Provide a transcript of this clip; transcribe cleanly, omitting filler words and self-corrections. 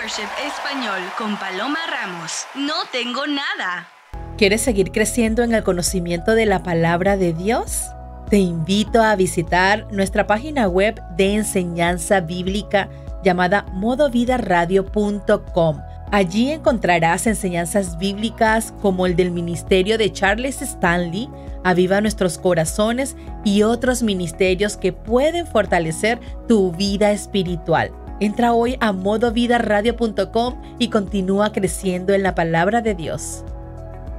Worship Español con Paloma Ramos. No tengo nada. ¿Quieres seguir creciendo en el conocimiento de la palabra de Dios? Te invito a visitar nuestra página web de enseñanza bíblica llamada modovidaradio.com. Allí encontrarás enseñanzas bíblicas como el del ministerio de Charles Stanley, Aviva Nuestros Corazones y otros ministerios que pueden fortalecer tu vida espiritual. Entra hoy a modovidaradio.com y continúa creciendo en la palabra de Dios.